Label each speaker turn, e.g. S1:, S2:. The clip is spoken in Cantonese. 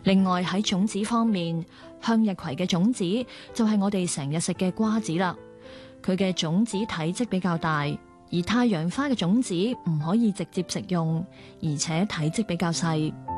S1: 另外喺種子方面，向日葵嘅種子就係我哋成日食嘅瓜子啦。佢嘅種子體積比較大，而太陽花嘅種子唔可以直接食用，而且體積比較細。